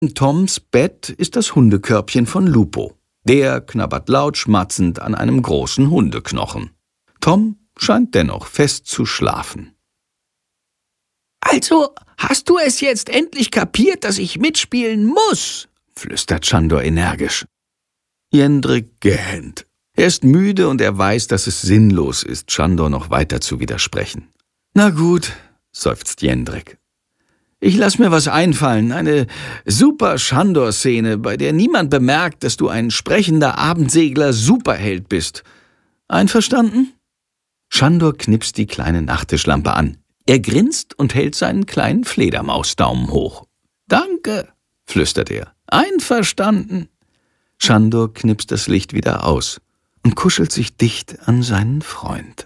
Toms Bett ist das Hundekörbchen von Lupo. Der knabbert laut schmatzend an einem großen Hundeknochen. Tom scheint dennoch fest zu schlafen. »Also hast du es jetzt endlich kapiert, dass ich mitspielen muss?« flüstert Sándor energisch. Jendrik gähnt. Er ist müde und er weiß, dass es sinnlos ist, Sándor noch weiter zu widersprechen. »Na gut«, seufzt Jendrik. »Ich lass mir was einfallen, eine super Sándor-Szene, bei der niemand bemerkt, dass du ein sprechender Abendsegler-Superheld bist. Einverstanden?« Sándor knipst die kleine Nachttischlampe an. Er grinst und hält seinen kleinen Fledermausdaumen hoch. »Danke«, flüstert er. »Einverstanden.« Sándor knipst das Licht wieder aus und kuschelt sich dicht an seinen Freund.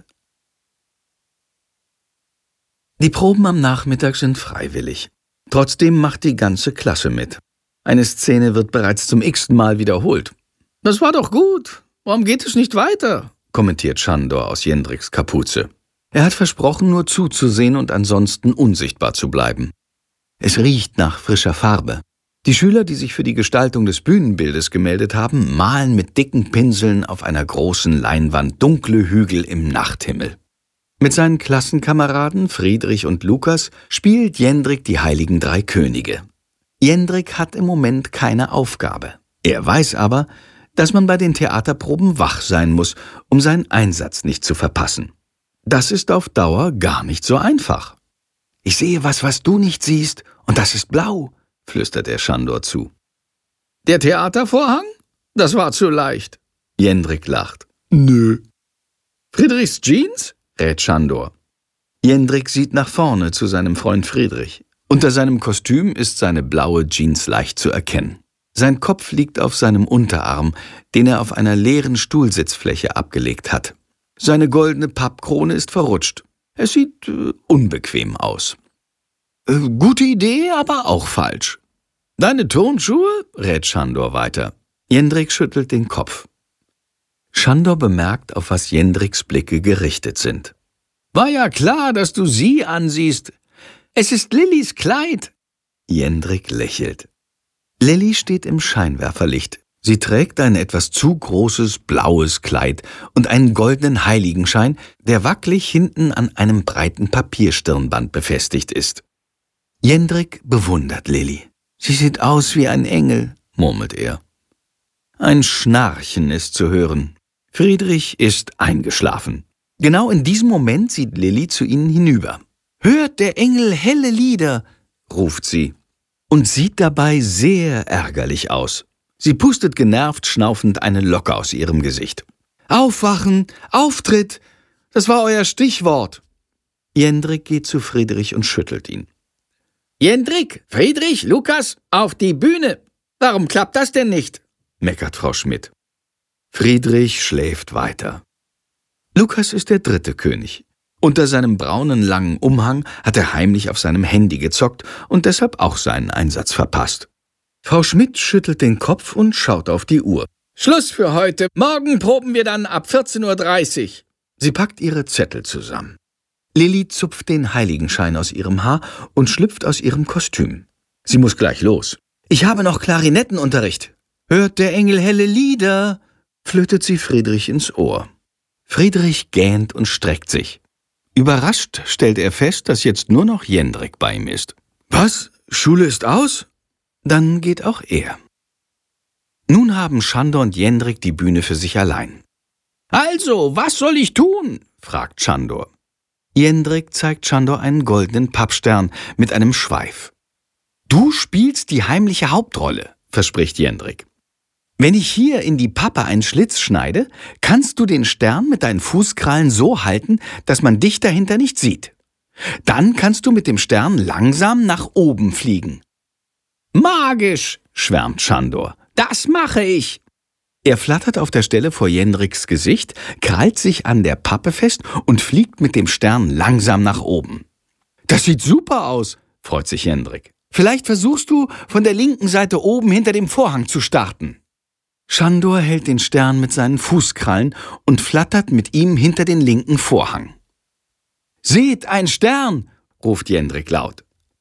Die Proben am Nachmittag sind freiwillig. Trotzdem macht die ganze Klasse mit. Eine Szene wird bereits zum x-ten Mal wiederholt. »Das war doch gut. Warum geht es nicht weiter?« kommentiert Sándor aus Jendriks Kapuze. Er hat versprochen, nur zuzusehen und ansonsten unsichtbar zu bleiben. Es riecht nach frischer Farbe. Die Schüler, die sich für die Gestaltung des Bühnenbildes gemeldet haben, malen mit dicken Pinseln auf einer großen Leinwand dunkle Hügel im Nachthimmel. Mit seinen Klassenkameraden Friedrich und Lukas spielt Jendrik die Heiligen Drei Könige. Jendrik hat im Moment keine Aufgabe. Er weiß aber, dass man bei den Theaterproben wach sein muss, um seinen Einsatz nicht zu verpassen. Das ist auf Dauer gar nicht so einfach. »Ich sehe was du nicht siehst, und das ist blau«, flüstert er Sándor zu. »Der Theatervorhang? Das war zu leicht.« Jendrik lacht. »Nö.« »Friedrichs Jeans?« rät Sándor. Jendrik sieht nach vorne zu seinem Freund Friedrich. Unter seinem Kostüm ist seine blaue Jeans leicht zu erkennen. Sein Kopf liegt auf seinem Unterarm, den er auf einer leeren Stuhlsitzfläche abgelegt hat. Seine goldene Pappkrone ist verrutscht. Es sieht unbequem aus. Gute Idee, aber auch falsch. »Deine Turnschuhe?« rät Sándor weiter. Jendrik schüttelt den Kopf. Sándor bemerkt, auf was Jendriks Blicke gerichtet sind. »War ja klar, dass du sie ansiehst. Es ist Lillys Kleid.« Jendrik lächelt. Lilly steht im Scheinwerferlicht. Sie trägt ein etwas zu großes blaues Kleid und einen goldenen Heiligenschein, der wackelig hinten an einem breiten Papierstirnband befestigt ist. Jendrik bewundert Lilly. »Sie sieht aus wie ein Engel«, murmelt er. Ein Schnarchen ist zu hören. Friedrich ist eingeschlafen. Genau in diesem Moment sieht Lilly zu ihnen hinüber. »Hört der Engel helle Lieder«, ruft sie und sieht dabei sehr ärgerlich aus. Sie pustet genervt schnaufend eine Locke aus ihrem Gesicht. »Aufwachen! Auftritt! Das war euer Stichwort!« Jendrik geht zu Friedrich und schüttelt ihn. »Jendrik, Friedrich, Lukas, auf die Bühne! Warum klappt das denn nicht?« meckert Frau Schmidt. Friedrich schläft weiter. Lukas ist der dritte König. Unter seinem braunen langen Umhang hat er heimlich auf seinem Handy gezockt und deshalb auch seinen Einsatz verpasst. Frau Schmidt schüttelt den Kopf und schaut auf die Uhr. »Schluss für heute. Morgen proben wir dann ab 14:30 Uhr. Sie packt ihre Zettel zusammen. Lilly zupft den Heiligenschein aus ihrem Haar und schlüpft aus ihrem Kostüm. Sie muss gleich los. »Ich habe noch Klarinettenunterricht.« »Hört der Engel helle Lieder«, flötet sie Friedrich ins Ohr. Friedrich gähnt und streckt sich. Überrascht stellt er fest, dass jetzt nur noch Jendrik bei ihm ist. »Was? Schule ist aus?« Dann geht auch er. Nun haben Sándor und Jendrik die Bühne für sich allein. »Also, was soll ich tun?« fragt Sándor. Jendrik zeigt Sándor einen goldenen Pappstern mit einem Schweif. »Du spielst die heimliche Hauptrolle«, verspricht Jendrik. »Wenn ich hier in die Pappe einen Schlitz schneide, kannst du den Stern mit deinen Fußkrallen so halten, dass man dich dahinter nicht sieht. Dann kannst du mit dem Stern langsam nach oben fliegen.« »Magisch«, schwärmt Sándor. »Das mache ich.« Er flattert auf der Stelle vor Jendriks Gesicht, krallt sich an der Pappe fest und fliegt mit dem Stern langsam nach oben. »Das sieht super aus«, freut sich Jendrik. »Vielleicht versuchst du, von der linken Seite oben hinter dem Vorhang zu starten.« Sándor hält den Stern mit seinen Fußkrallen und flattert mit ihm hinter den linken Vorhang. »Seht, ein Stern«, ruft Jendrik laut.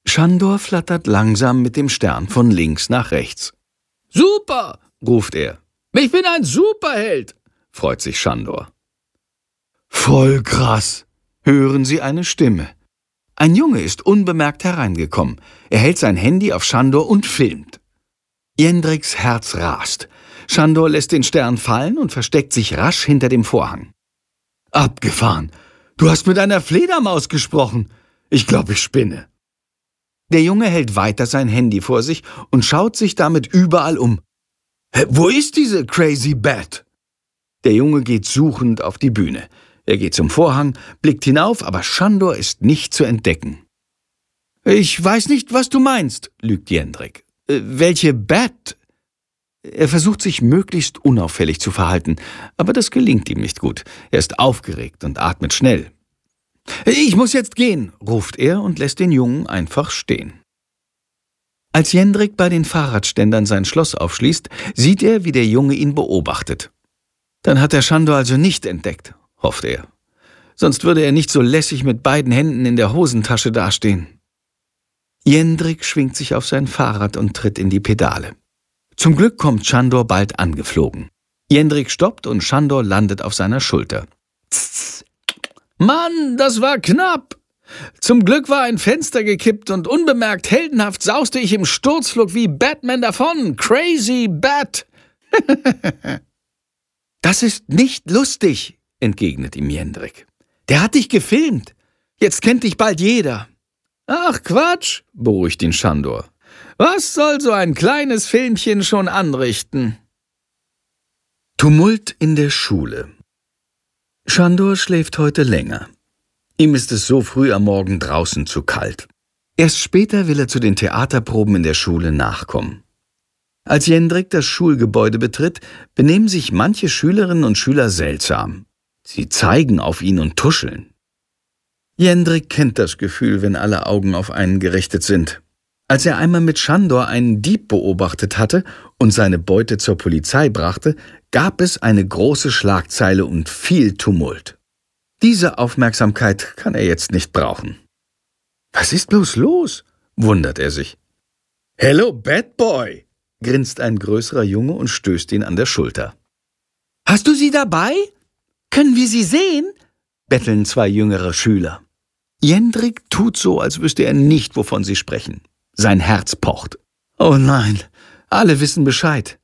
Shandor flattert langsam mit dem Stern von links nach rechts. Super, ruft er. Ich bin ein Superheld, freut sich Shandor. Voll krass, hören sie eine Stimme. Ein Junge ist unbemerkt hereingekommen. Er hält sein Handy auf Shandor und filmt. Jendriks Herz rast. Shandor lässt den Stern fallen und versteckt sich rasch hinter dem Vorhang. Abgefahren! Du hast mit einer Fledermaus gesprochen. Ich glaube, ich spinne. Der Junge hält weiter sein Handy vor sich und schaut sich damit überall um. Wo ist diese Crazy Bat? Der Junge geht suchend auf die Bühne. Er geht zum Vorhang, blickt hinauf, aber Shandor ist nicht zu entdecken. Ich weiß nicht, was du meinst, lügt Jendrik. Welche Bat? Er versucht sich möglichst unauffällig zu verhalten, aber das gelingt ihm nicht gut. Er ist aufgeregt und atmet schnell. Ich muss jetzt gehen, ruft er und lässt den Jungen einfach stehen. Als Jendrik bei den Fahrradständern sein Schloss aufschließt, sieht er, wie der Junge ihn beobachtet. Dann hat der Shandor also nicht entdeckt, hofft er. Sonst würde er nicht so lässig mit beiden Händen in der Hosentasche dastehen. Jendrik schwingt sich auf sein Fahrrad und tritt in die Pedale. Zum Glück kommt Shandor bald angeflogen. Jendrik stoppt und Shandor landet auf seiner Schulter. Tss. Mann, das war knapp! Zum Glück war ein Fenster gekippt und unbemerkt heldenhaft sauste ich im Sturzflug wie Batman davon. Crazy Bat! Das ist nicht lustig, entgegnet ihm Jendrik. Der hat dich gefilmt. Jetzt kennt dich bald jeder. Ach Quatsch, beruhigt ihn Shandor. Was soll so ein kleines Filmchen schon anrichten? Tumult in der Schule. Shandor schläft heute länger. Ihm ist es so früh am Morgen draußen zu kalt. Erst später will er zu den Theaterproben in der Schule nachkommen. Als Jendrik das Schulgebäude betritt, benehmen sich manche Schülerinnen und Schüler seltsam. Sie zeigen auf ihn und tuscheln. Jendrik kennt das Gefühl, wenn alle Augen auf einen gerichtet sind. Als er einmal mit Shandor einen Dieb beobachtet hatte und seine Beute zur Polizei brachte, gab es eine große Schlagzeile und viel Tumult. Diese Aufmerksamkeit kann er jetzt nicht brauchen. »Was ist bloß los?« wundert er sich. »Hello, Bad Boy«, grinst ein größerer Junge und stößt ihn an der Schulter. »Hast du sie dabei? Können wir sie sehen?« betteln zwei jüngere Schüler. Jendrik tut so, als wüsste er nicht, wovon sie sprechen. Sein Herz pocht. Oh nein, alle wissen Bescheid.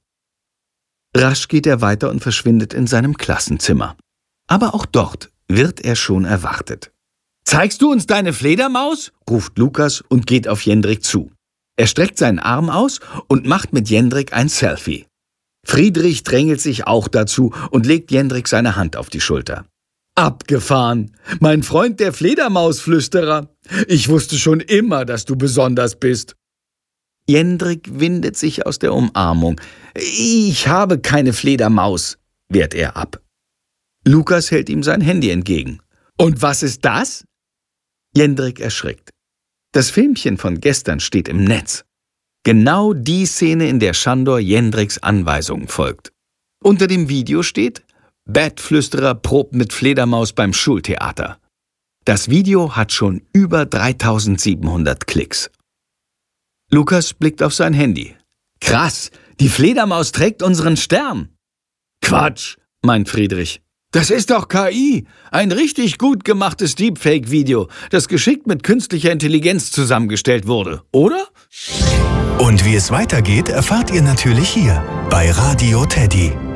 Rasch geht er weiter und verschwindet in seinem Klassenzimmer. Aber auch dort wird er schon erwartet. »Zeigst du uns deine Fledermaus?« ruft Lukas und geht auf Jendrik zu. Er streckt seinen Arm aus und macht mit Jendrik ein Selfie. Friedrich drängelt sich auch dazu und legt Jendrik seine Hand auf die Schulter. »Abgefahren! Mein Freund der Fledermausflüsterer! Ich wusste schon immer, dass du besonders bist!« Jendrik windet sich aus der Umarmung. »Ich habe keine Fledermaus«, wehrt er ab. Lukas hält ihm sein Handy entgegen. »Und was ist das?« Jendrik erschrickt. Das Filmchen von gestern steht im Netz. Genau die Szene, in der Shandor Jendriks Anweisungen folgt. Unter dem Video steht: Bat-Flüsterer probt mit Fledermaus beim Schultheater. Das Video hat schon über 3700 Klicks. Lukas blickt auf sein Handy. Krass, die Fledermaus trägt unseren Stern. Quatsch, meint Friedrich. Das ist doch KI, ein richtig gut gemachtes Deepfake-Video, das geschickt mit künstlicher Intelligenz zusammengestellt wurde, oder? Und wie es weitergeht, erfahrt ihr natürlich hier bei Radio Teddy.